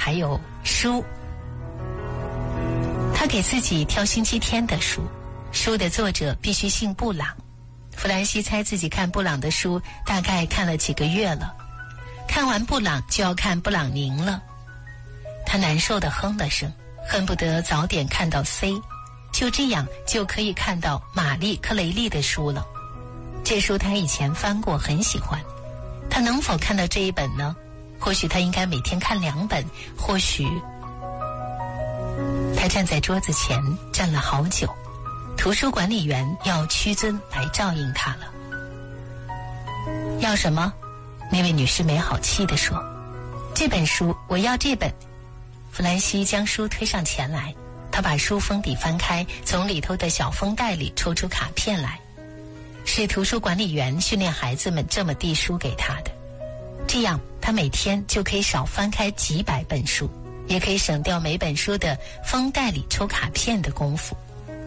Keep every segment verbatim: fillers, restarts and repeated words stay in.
还有书。他给自己挑星期天的书，书的作者必须姓布朗。弗兰西猜自己看布朗的书大概看了几个月了，看完布朗就要看布朗宁了。他难受地哼了声，恨不得早点看到 C， 就这样就可以看到玛丽克雷利的书了。这书他以前翻过，很喜欢。他能否看到这一本呢？或许他应该每天看两本，或许……他站在桌子前站了好久，图书管理员要屈尊来照应他了。要什么？那位女士没好气地说。这本书，我要这本。弗兰西将书推上前来，他把书封底翻开，从里头的小封袋里抽出卡片来。是图书管理员训练孩子们这么递书给他的，这样他每天就可以少翻开几百本书，也可以省掉每本书的封袋里抽卡片的功夫。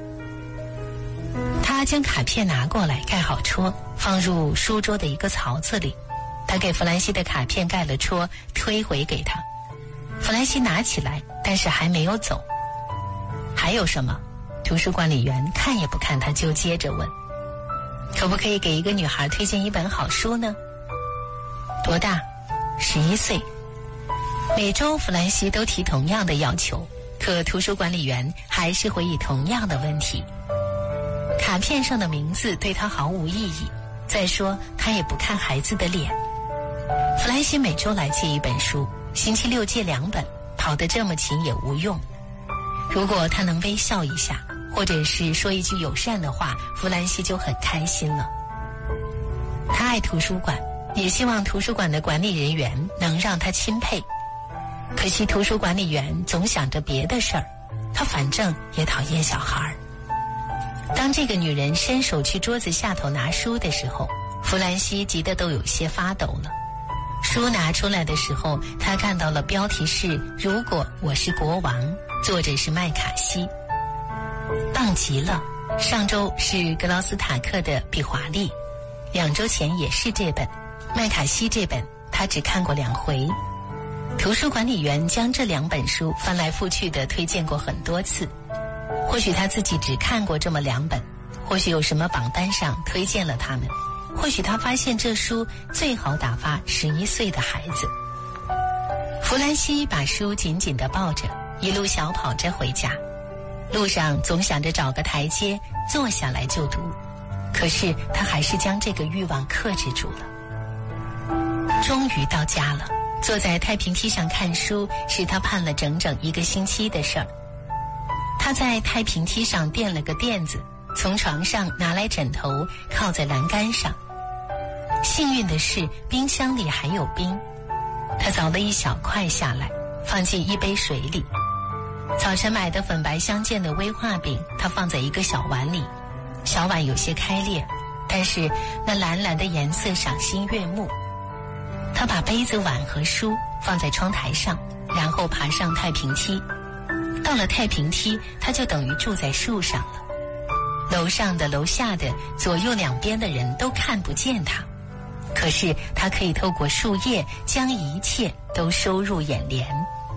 他将卡片拿过来，盖好戳，放入书桌的一个槽子里。他给弗兰西的卡片盖了戳，推回给他。弗兰西拿起来，但是还没有走。还有什么？图书管理员看也不看他，就接着问，可不可以给一个女孩推荐一本好书呢？多大？十一岁。每周弗兰西都提同样的要求，可图书管理员还是会以同样的问题。卡片上的名字对他毫无意义，再说他也不看孩子的脸。弗兰西每周来借一本书，星期六借两本，跑得这么勤也无用。如果他能微笑一下，或者是说一句友善的话，弗兰西就很开心了。他爱图书馆，也希望图书馆的管理人员能让他钦佩。可惜图书管理员总想着别的事儿，他反正也讨厌小孩儿。当这个女人伸手去桌子下头拿书的时候，弗兰西急得都有些发抖了。书拿出来的时候，他看到了标题是《如果我是国王》，作者是麦卡锡。棒极了！上周是格劳斯塔克的《比华利》，两周前也是这本。麦卡锡这本他只看过两回。图书管理员将这两本书翻来覆去地推荐过很多次。或许他自己只看过这么两本，或许有什么榜单上推荐了他们，或许他发现这书最好打发十一岁的孩子。弗兰西把书紧紧地抱着，一路小跑着回家。路上总想着找个台阶坐下来就读，可是他还是将这个欲望克制住了。终于到家了，坐在太平梯上看书是他盼了整整一个星期的事儿。他在太平梯上垫了个垫子，从床上拿来枕头靠在栏杆上。幸运的是冰箱里还有冰，他凿了一小块下来，放进一杯水里。早晨买的粉白相间的威化饼，他放在一个小碗里，小碗有些开裂，但是那蓝蓝的颜色赏心悦目。他把杯子、碗和书放在窗台上，然后爬上太平梯。到了太平梯，他就等于住在树上了。楼上的、楼下的、左右两边的人都看不见他，可是他可以透过树叶将一切都收入眼帘。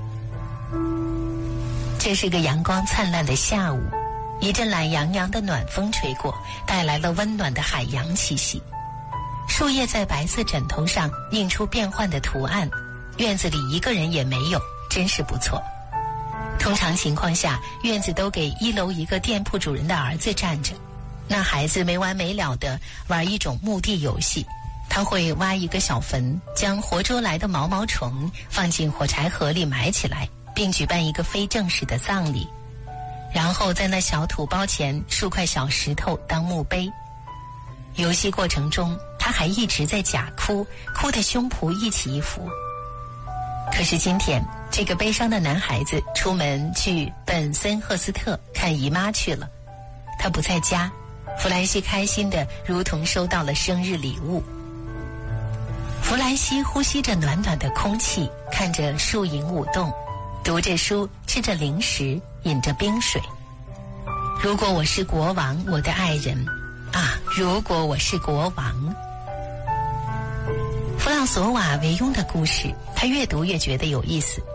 这是个阳光灿烂的下午，一阵懒洋洋的暖风吹过，带来了温暖的海洋气息。树叶在白色枕头上印出变幻的图案，院子里一个人也没有，真是不错。通常情况下，院子都给一楼一个店铺主人的儿子站着，那孩子没完没了地玩一种墓地游戏。他会挖一个小坟，将活捉来的毛毛虫放进火柴盒里埋起来，并举办一个非正式的葬礼，然后在那小土包前竖块小石头当墓碑。游戏过程中，他还一直在假哭，哭得胸脯一起一伏。可是今天，这个悲伤的男孩子出门去本森赫斯特看姨妈去了，他不在家。弗兰西开心的如同收到了生日礼物。弗兰西呼吸着暖暖的空气，看着树影舞动，读着书，吃着零食，饮着冰水。如果我是国王，我的爱人啊，如果我是国王。弗朗索瓦维庸的故事，他越读越觉得有意思。